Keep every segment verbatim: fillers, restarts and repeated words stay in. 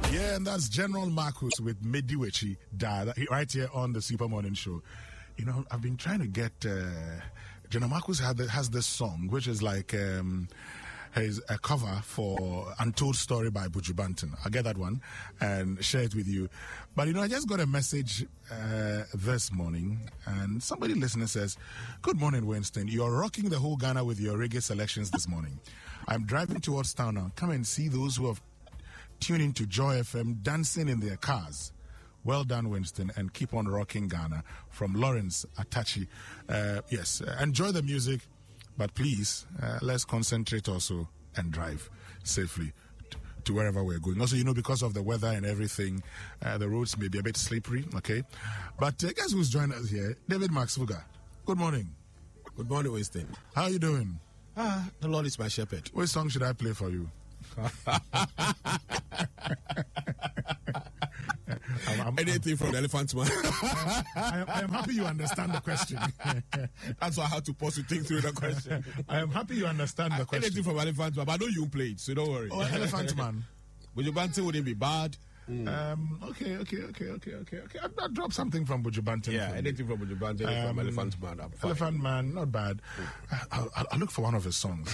Yeah, and that's General Marcus with Mediwechi Da, right here on the Super Morning Show. You know, I've been trying to get uh, General Marcus had the, has this song, which is like um, his a cover for Untold Story by Buju Banton. I'll get that one and share it with you. But you know, I just got a message uh, this morning, and somebody listening says, "Good morning, Winston. You're rocking the whole Ghana with your reggae selections this morning. I'm driving towards town now. Come and see those who have tuned into Joy F M dancing in their cars. Well done, Winston, and keep on rocking Ghana." From Lawrence Atachi. Uh, yes, uh, enjoy the music, but please, uh, let's concentrate also and drive safely t- to wherever we're going. Also, you know, because of the weather and everything, uh, the roads may be a bit slippery, okay? But uh, guess who's joining us here? David Max Fuga. Good morning. Good morning, Winston. How are you doing? Ah, the Lord is my shepherd. What song should I play for you? I'm, I'm, Anything I'm, from the Elephant Man. I, I am happy you understand the question. That's why I had to pause to think through the question. I am happy you understand the question. Anything from Elephant Man, but I know you play it, so don't worry. Oh, Elephant Man. Buju Banton wouldn't be bad. Mm. Um, okay, okay, okay, okay, okay, okay. I'll, I'll drop something from Buju Banton. Yeah, anything from Buju Banton, um, from Elephant Man. I'm fine. Elephant Man, not bad. Mm. I'll, I'll, I'll look for one of his songs.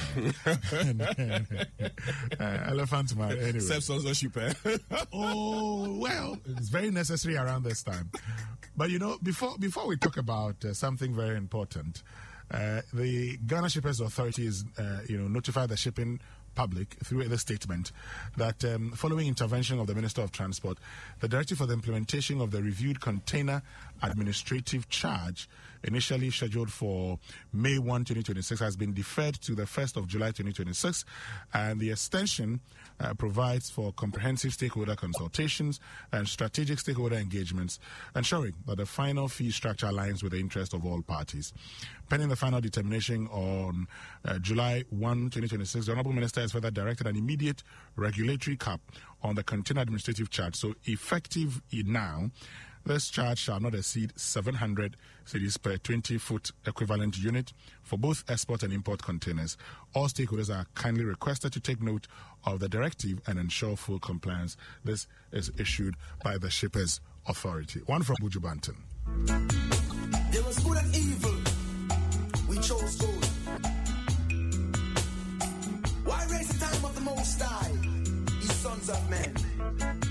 uh, Elephant Man, anyway. Self-censorship, eh? Oh, well, it's very necessary around this time. But, you know, before before we talk about uh, something very important, uh, the Ghana Shippers Authority is, uh, you know, notified the shipping public through the statement that um, following intervention of the Minister of Transport, the directive for the implementation of the reviewed container administrative charge, initially scheduled for May first, twenty twenty-six, has been deferred to the first of July twenty twenty-six, and the extension uh, provides for comprehensive stakeholder consultations and strategic stakeholder engagements, ensuring that the final fee structure aligns with the interest of all parties. Pending the final determination on uh, July first, twenty twenty-six, the Honourable Minister has further directed an immediate regulatory cap on the container administrative charge. So effective now, this charge shall not exceed seven hundred cedis per twenty-foot equivalent unit for both export and import containers. All stakeholders are kindly requested to take note of the directive and ensure full compliance. This is issued by the Shippers Authority. One from Buju Banton. There was good and evil. We chose good. Why raise the time of the Most High, ye sons of men?